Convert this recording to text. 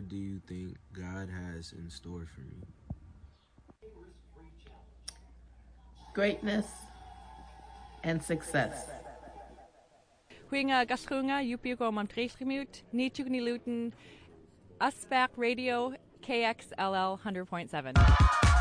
what do you think God has in store for me? Greatness and success. Huinga gaskunga yupiuko mamtresrimut, nichugni luton, Usback Radio, KXLL 100.7.